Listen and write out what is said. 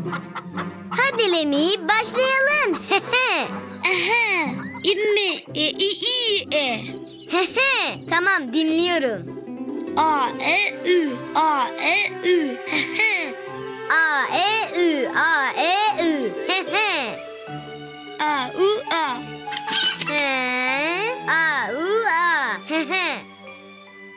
Hadi Lemi, başlayalım. Aha, İmmi, Tamam, dinliyorum. A, E, Ü, A, E, Ü. A, E, Ü, A, E, Ü. A, U,